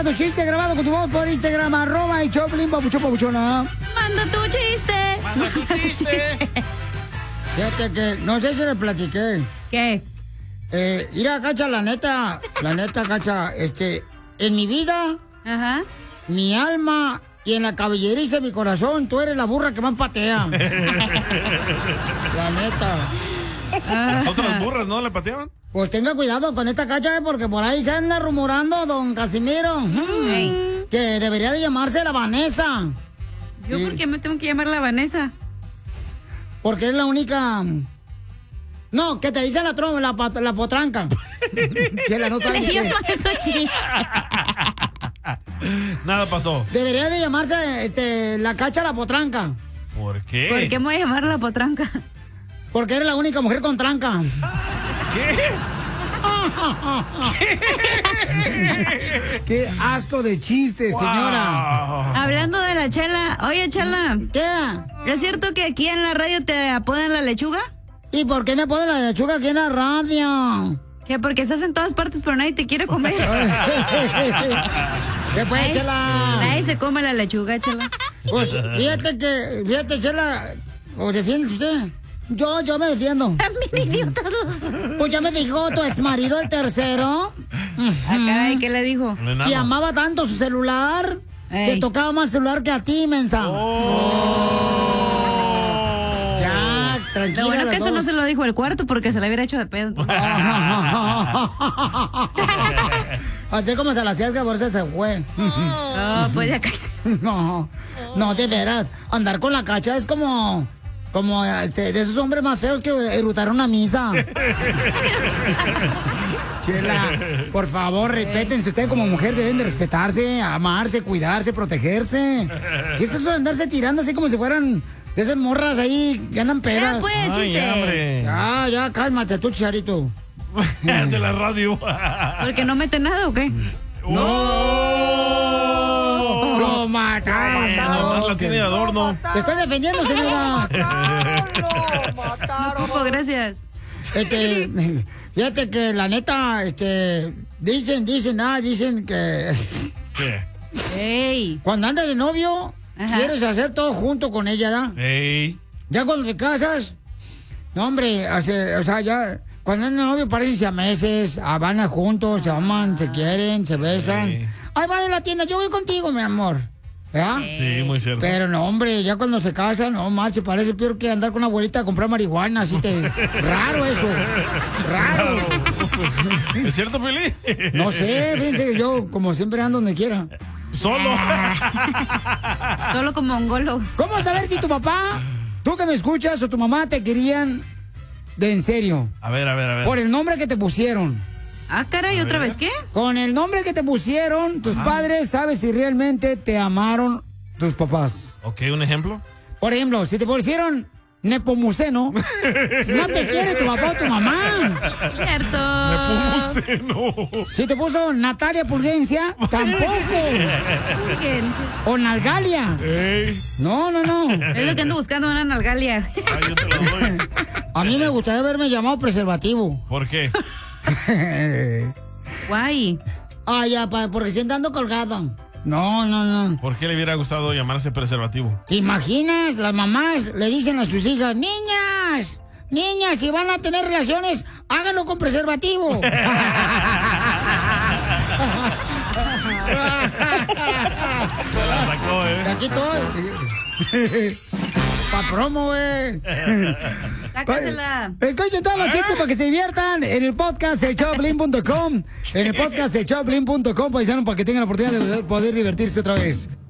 tu chiste grabado con tu voz por Instagram, @ Choplin, papuchona. Manda tu chiste. Manda tu chiste. Fíjate que, no sé si le platiqué. ¿Qué? Mira, Cacha, la neta, Cacha, en mi vida, Ajá. mi alma y en la cabelleriza de mi corazón, tú eres la burra que más patea. La neta. Las otras burras, ¿no? ¿Le pateaban? Pues tenga cuidado con esta Cacha, porque por ahí se anda rumorando, don Casimiro, que debería de llamarse la Vanessa. ¿Yo por qué me tengo que llamar la Vanessa? Porque es la única... No, que te dice la potranca. Chela, no sabe Le llamo eso chiste. Nada pasó. Debería de llamarse la Cacha la potranca. ¿Por qué? ¿Por qué me voy a llamar la potranca? Porque eres la única mujer con tranca. ¿Qué? ¡Qué asco de chiste, señora! Hablando de la Chela. Oye, Chela. ¿Qué? ¿Es cierto que aquí en la radio te apodan la lechuga? ¿Y por qué me apodan la lechuga aquí en la radio? ¿Qué? Porque estás en todas partes pero nadie te quiere comer. ¿Qué fue, Chela? Nadie se come la lechuga, Chela. Pues fíjate, Chela, ¿o defiende usted? Yo me defiendo. También idiotas los... Pues ya me dijo tu exmarido, el tercero. Caray, ¿qué le dijo? Que amaba tanto su celular, que tocaba más celular que a ti, mensa. Ya, tranquila. Lo bueno que eso no dos. se lo dijo el cuarto porque se le hubiera hecho de pedo. Así como se la hacías que por eso se fue. Pues ya casi. No, de veras. Andar con la Cacha es como de esos hombres más feos que erutaron una misa. Chela, por favor, respétense. Ustedes como mujer deben de respetarse, amarse, cuidarse, protegerse. ¿Qué es eso de andarse tirando así como si fueran de esas morras ahí que andan pedas? Ya, pues, chiste. Ya, cálmate tú, Charito. De la radio. ¿Porque no mete nada o qué? ¡No! ¡Lo mataron! Nomás la tiene de adorno. ¡Te estoy defendiendo, señora! ¡Lo mataron! Gracias. Fíjate que la neta, dicen que... ¿Qué? ¡Ey! Cuando andas de novio, quieres hacer todo junto con ella, ¿verdad? ¡Ey! Ya cuando te casas, no, hombre, o sea, ya... Cuando andan de novio parecen siameses, van juntos, se aman, se quieren, se besan. Sí. Ay, va a la tienda, yo voy contigo, mi amor. ¿Verdad? Sí, muy cierto. Pero no, hombre, ya cuando se casan, no, marche, parece peor que andar con una abuelita a comprar marihuana, así raro eso, raro. ¿Es cierto, Pili? No sé, fíjense, yo como siempre ando donde quiera. Solo. Solo como mongolo. ¿Cómo saber si tu papá, tú que me escuchas, o tu mamá te querían de en serio? A ver. Por el nombre que te pusieron. Ah, caray, ¿otra vez qué? Con el nombre que te pusieron, tus padres, sabes si realmente te amaron tus papás. Ok, ¿un ejemplo? Por ejemplo, si te pusieron Nepomuceno, no te quiere tu papá o tu mamá. Cierto. Nepomuceno. Si te puso Natalia Pulgencia, tampoco. O Nalgalia. Ey. No. Es lo que ando buscando, una nalgalia. Ay, yo te lo doy. A mí me gustaría haberme llamado preservativo. ¿Por qué? Guay. Ah, ya, porque siento ando colgado. No. ¿Por qué le hubiera gustado llamarse preservativo? ¿Te imaginas? Las mamás le dicen a sus hijas, niñas, si van a tener relaciones, háganlo con preservativo. Te la sacó, Aquí estoy. Pa' promo, güey. Sácasela. Escuchen todos los chistes para que se diviertan en el podcast de Choplin.com. En el podcast de Choplin.com, paisanos, para que tengan la oportunidad de poder divertirse otra vez.